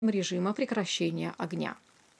режима прекращения огня.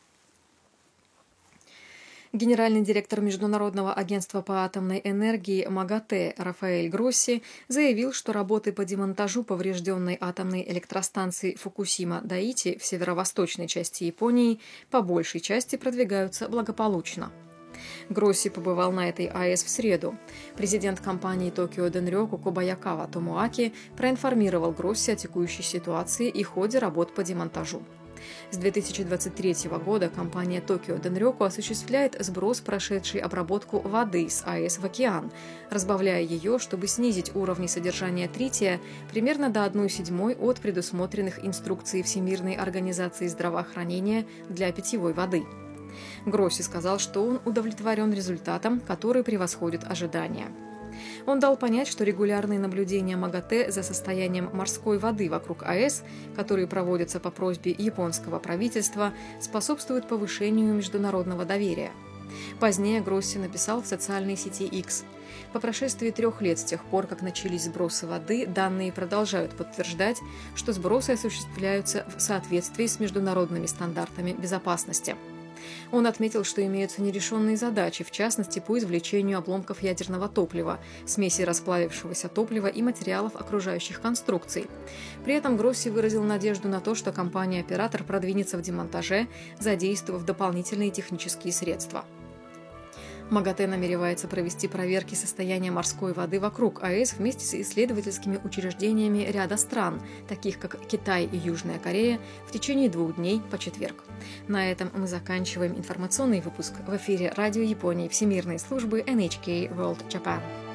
Генеральный директор Международного агентства по атомной энергии МАГАТЭ Рафаэль Гросси заявил, что работы по демонтажу поврежденной атомной электростанции Фукусима-Дайичи в северо-восточной части Японии по большей части продвигаются благополучно. Гросси побывал на этой АЭС в среду. Президент компании Токио Денрёку Кобаякава Томоаки проинформировал Гросси о текущей ситуации и ходе работ по демонтажу. С 2023 года компания Токио Денрёку осуществляет сброс, прошедшей обработку воды с АЭС в океан, разбавляя ее, чтобы снизить уровни содержания трития примерно до 1/7 от предусмотренных инструкций Всемирной организации здравоохранения для питьевой воды. Гросси сказал, что он удовлетворен результатом, который превосходит ожидания. Он дал понять, что регулярные наблюдения МАГАТЭ за состоянием морской воды вокруг АЭС, которые проводятся по просьбе японского правительства, способствуют повышению международного доверия. Позднее Гросси написал в социальной сети X: «По прошествии 3 лет с тех пор, как начались сбросы воды, данные продолжают подтверждать, что сбросы осуществляются в соответствии с международными стандартами безопасности». Он отметил, что имеются нерешенные задачи, в частности, по извлечению обломков ядерного топлива, смеси расплавившегося топлива и материалов окружающих конструкций. При этом Гросси выразил надежду на то, что компания-оператор продвинется в демонтаже, задействовав дополнительные технические средства. МАГАТЭ намеревается провести проверки состояния морской воды вокруг АЭС вместе с исследовательскими учреждениями ряда стран, таких как Китай и Южная Корея, в течение 2 дней по четверг. На этом мы заканчиваем информационный выпуск. В эфире Радио Японии Всемирной службы NHK World Japan.